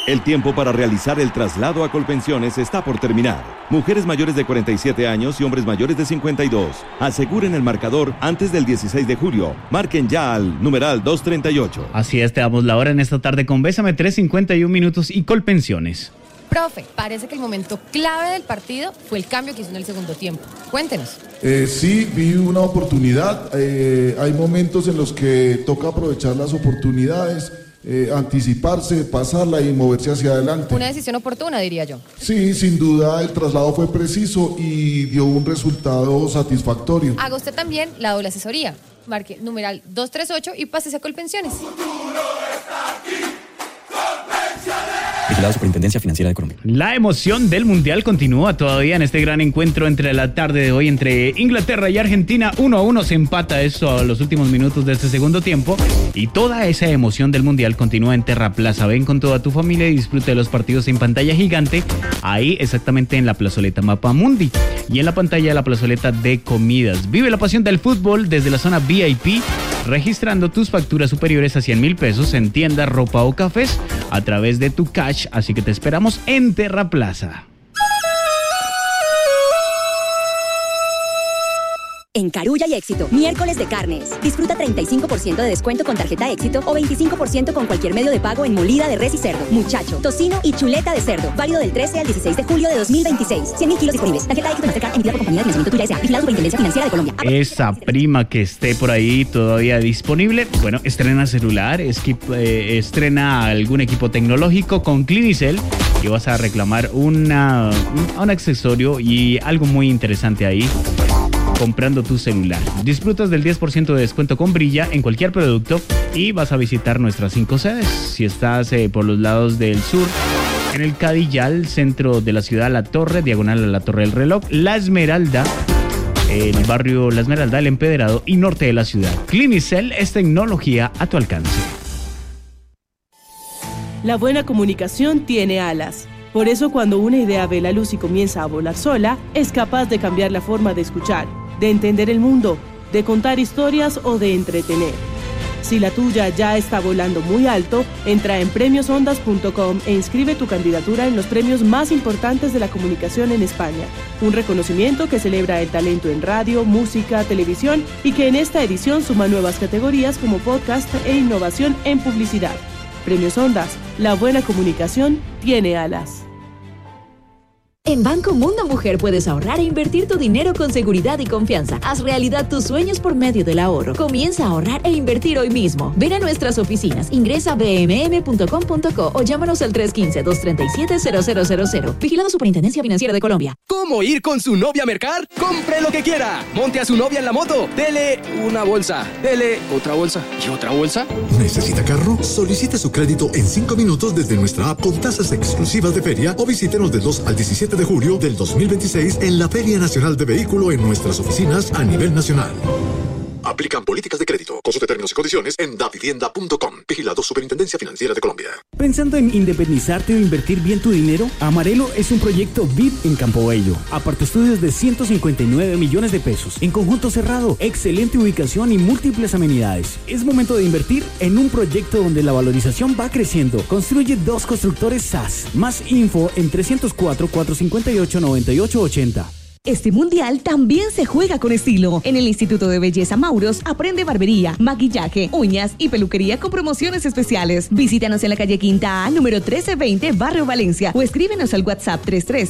El tiempo para realizar el traslado a Colpensiones está por terminar. Mujeres mayores de 47 años y hombres mayores de 52. Aseguren el marcador antes del 16 de julio. Marquen ya al numeral 238. Así es, te damos la hora en esta tarde con Bésame, 3:51 minutos y Colpensiones. Profe, parece que el momento clave del partido fue el cambio que hizo en el segundo tiempo. Cuéntenos. Sí, vi una oportunidad. Hay momentos en los que toca aprovechar las oportunidades, anticiparse, pasarla y moverse hacia adelante. Una decisión oportuna, diría yo. Sí, sin duda el traslado fue preciso y dio un resultado satisfactorio. Haga usted también la doble asesoría. Marque numeral 238 y pásese a Colpensiones. Vigilado Superintendencia Financiera de Colombia. La emoción del Mundial continúa todavía en este gran encuentro entre la tarde de hoy entre Inglaterra y Argentina. 1-1 se empata eso a los últimos minutos de este segundo tiempo. Y toda esa emoción del Mundial continúa en Terra Plaza. Ven con toda tu familia y disfruta de los partidos en pantalla gigante. Ahí exactamente en la plazoleta Mapa Mundi. Y en la pantalla de la plazoleta de comidas. Vive la pasión del fútbol desde la zona VIP, registrando tus facturas superiores a 100,000 pesos en tiendas, ropa o cafés a través de tu cash, así que te esperamos en Terra Plaza. En Carulla y Éxito, miércoles de carnes. Disfruta 35% de descuento con tarjeta Éxito o 25% con cualquier medio de pago en molida de res y cerdo, muchacho, tocino y chuleta de cerdo. Válido del 13 al 16 de julio de 2026. 100,000 kilos disponibles. Tarjeta Éxito Mastercard emitida por compañía de financiamiento Tuya S.A. Vigilado Superintendencia Financiera de Colombia. Esa prima que esté por ahí todavía disponible, bueno, estrena celular, estrena algún equipo tecnológico con Clinicel y vas a reclamar un accesorio y algo muy interesante ahí. Comprando tu celular. Disfrutas del 10% de descuento con Brilla en cualquier producto y vas a visitar nuestras 5 sedes. Si estás por los lados del sur, en el Cadillal, centro de la ciudad, La Torre, diagonal a la Torre del Reloj, La Esmeralda, el barrio La Esmeralda, El Empedrado y norte de la ciudad. Clinicel es tecnología a tu alcance. La buena comunicación tiene alas. Por eso cuando una idea ve la luz y comienza a volar sola, es capaz de cambiar la forma de escuchar, de entender el mundo, de contar historias o de entretener. Si la tuya ya está volando muy alto, entra en premiosondas.com e inscribe tu candidatura en los premios más importantes de la comunicación en España. Un reconocimiento que celebra el talento en radio, música, televisión y que en esta edición suma nuevas categorías como podcast e innovación en publicidad. Premios Ondas, la buena comunicación tiene alas. En Banco Mundo Mujer puedes ahorrar e invertir tu dinero con seguridad y confianza. Haz realidad tus sueños por medio del ahorro. Comienza a ahorrar e invertir hoy mismo. Ven a nuestras oficinas, ingresa a bmm.com.co o llámanos al 315-237-0000. Vigilado Superintendencia Financiera de Colombia. ¿Cómo ir con su novia a mercar? ¡Compre lo que quiera! Monte a su novia en la moto. Dele una bolsa. Dele otra bolsa. ¿Y otra bolsa? ¿Necesita carro? Solicite su crédito en 5 minutos desde nuestra app con tasas exclusivas de feria o visítenos del 2 al 17 de julio del 2026 en la Feria Nacional de Vehículo en nuestras oficinas a nivel nacional. Aplican políticas de crédito. Consulte términos y condiciones en davivienda.com. Vigilado Superintendencia Financiera de Colombia. ¿Pensando en independizarte o invertir bien tu dinero? Amarelo es un proyecto VIP en Campo Bello. Aparte estudios de 159 millones de pesos. En conjunto cerrado, excelente ubicación y múltiples amenidades. Es momento de invertir en un proyecto donde la valorización va creciendo. Construye 2 constructores SAS. Más info en 304-458-9880. Este mundial también se juega con estilo. En el Instituto de Belleza Mauros aprende barbería, maquillaje, uñas y peluquería con promociones especiales. Visítanos en la calle Quinta A, número 1320, Barrio Valencia, o escríbenos al WhatsApp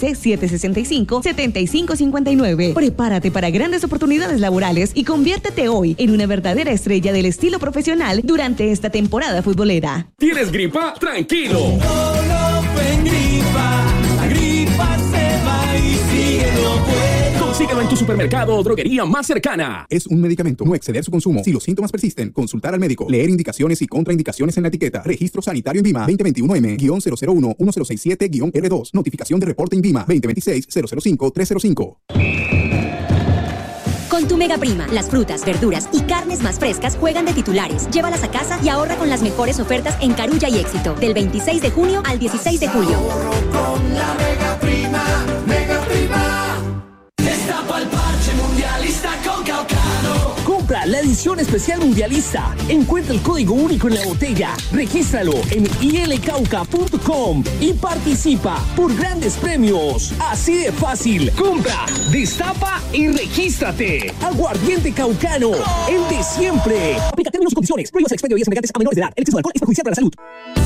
313-765-7559. Prepárate para grandes oportunidades laborales y conviértete hoy en una verdadera estrella del estilo profesional durante esta temporada futbolera. ¿Tienes gripa? ¡Tranquilo! Solo en gripa, la gripa se va y sigue no puede. Consíguelo en tu supermercado o droguería más cercana. Es un medicamento. No exceder su consumo. Si los síntomas persisten, consultar al médico. Leer indicaciones y contraindicaciones en la etiqueta. Registro sanitario INVIMA 2021M-001-1067-R2. Notificación de reporte INVIMA 2026-005-305. Con tu Mega Prima, las frutas, verduras y carnes más frescas juegan de titulares. Llévalas a casa y ahorra con las mejores ofertas en Carulla y Éxito. Del 26 de junio al 16 de julio. Con la Mega Prima, Mega Prima. Destapa el parche mundialista con Caucano. Compra la edición especial mundialista. Encuentra el código único en la botella, regístralo en ilcauca.com y participa por grandes premios. Así de fácil. Compra, destapa y regístrate. Aguardiente Caucano, el de siempre. Aplica términos y condiciones. Prohíbas el expendio de bebidas embriagantes a menores de edad. El exceso de alcohol es perjudicial para la salud.